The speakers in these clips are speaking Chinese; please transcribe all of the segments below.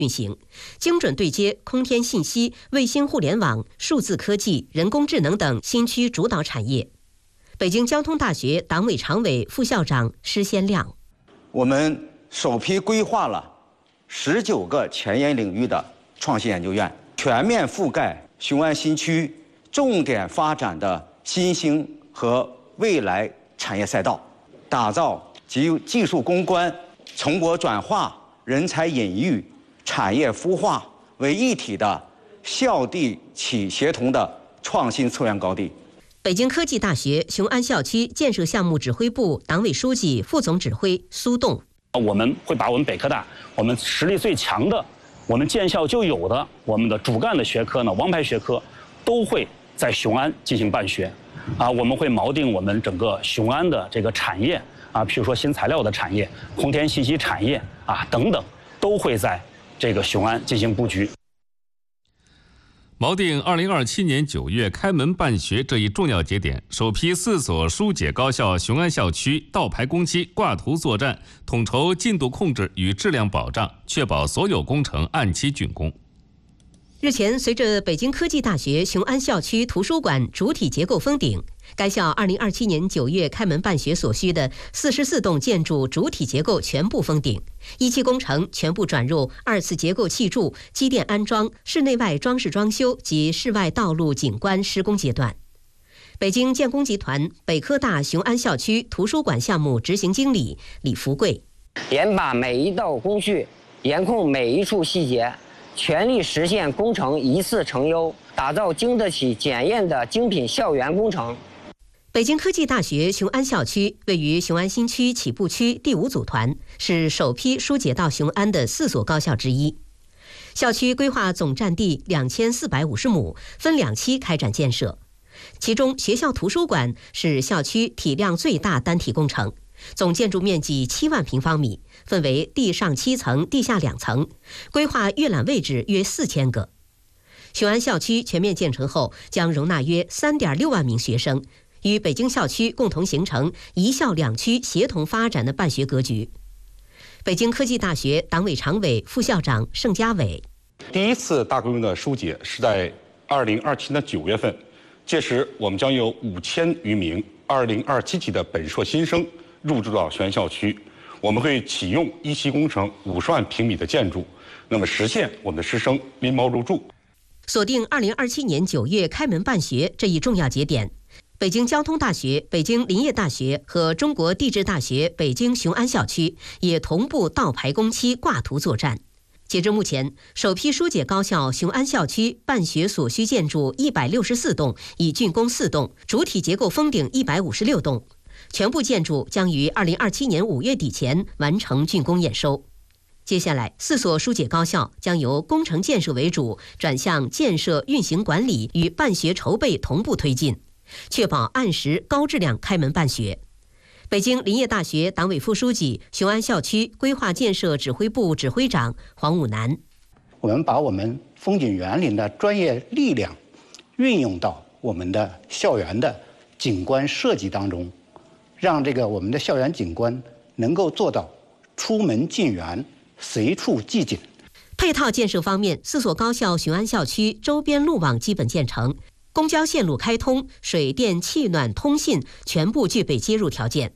运行，精准对接空天信息、卫星互联网、数字科技、人工智能等新区主导产业。北京交通大学党委常委、副校长施先亮： 我们首批规划了19个前沿领域的创新研究院，全面覆盖雄安新区重点发展的新兴和未来产业赛道，打造集技术攻关、成果转化、人才引育、产业孵化为一体的校地企协同的创新策源高地。 北京科技大学雄安校区建设项目指挥部党委书记、副总指挥苏栋： 我们会把我们北科大我们实力最强的、我们建校就有的我们的主干的学科呢，王牌学科都会在雄安进行办学。我们会锚定我们整个雄安的这个产业譬如说新材料的产业、空天信息产业等等，都会在这个雄安进行布局。 锚定2027年9月开门办学这一重要节点，首批4所疏解高校雄安校区倒排工期挂图作战，统筹进度控制与质量保障，确保所有工程按期竣工。 日前，随着北京科技大学雄安校区图书馆主体结构封顶，该校2027年9月开门办学所需的44栋建筑主体结构全部封顶，一期工程全部转入2次结构砌筑、机电安装、室内外装饰装修及室外道路景观施工阶段。北京建工集团北科大雄安校区图书馆项目执行经理李福贵： 严把每一道工序，严控每一处细节，全力实现工程一次成优，打造经得起检验的精品校园工程。 北京科技大学雄安校区位于雄安新区起步区第5组团，是首批疏解到雄安的4所高校之一。校区规划总占地2450亩，分2期开展建设。其中，学校图书馆是校区体量最大单体工程，总建筑面积7万平方米，分为地上7层、地下2层，规划阅览位置约4000个。雄安校区全面建成后，将容纳约3.6万名学生，与北京校区共同形成一校两区协同发展的办学格局。北京科技大学党委常委、副校长盛家伟： 第一次大规模的疏解是在2027年9月份，届时我们将有5000余名2027级的本硕新生入住到雄安校区，我们会启用一期工程50万平米的建筑，那么实现我们的师生拎包入住。 锁定2027年9月开门办学这一重要节点，北京交通大学、北京林业大学和中国地质大学北京雄安校区也同步倒排工期挂图作战。截至目前，首批疏解高校雄安校区办学所需建筑164栋，已竣工4栋，主体结构封顶156栋，全部建筑将于2027年5月底前完成竣工验收。接下来，4所疏解高校将由工程建设为主，转向建设运行管理与办学筹备同步推进，确保按时高质量开门办学。北京林业大学党委副书记、雄安校区规划建设指挥部指挥长黄武南： 我们把我们风景园林的专业力量运用到我们的校园的景观设计当中，让我们的校园景观能够做到出门进园、随处即景。 配套建设方面，4所高校雄安校区周边路网基本建成，公交线路开通，水电气暖通信全部具备接入条件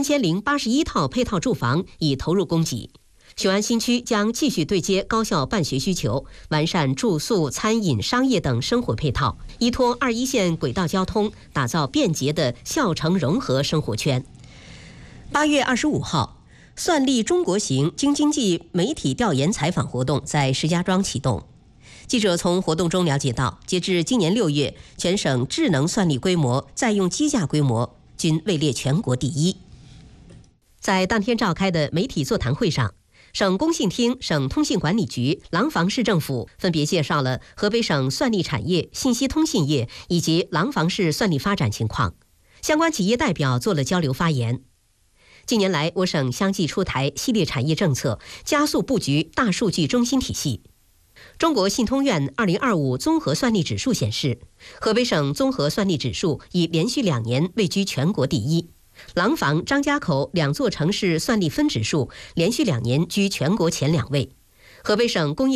，3081套配套住房已投入供给。雄安新区将继续对接高校办学需求，完善住宿、餐饮、商业等生活配套，依托21线轨道交通，打造便捷的校城融合生活圈。8月25号，算力中国行京津冀媒体调研采访活动在石家庄启动。记者从活动中了解到，截至今年6月，全省智能算力规模、在用机架规模均位列全国第一。在当天召开的媒体座谈会上，省工信厅、省通信管理局、廊坊市政府分别介绍了河北省算力产业、信息通信业以及廊坊市算力发展情况。相关企业代表做了交流发言。近年来，我省相继出台系列产业政策，加速布局大数据中心体系。中国信通院2025综合算力指数显示，河北省综合算力指数已连续2年位居全国第一。廊坊、张家口2座城市算力分指数连续2年居全国前2位。河北省工业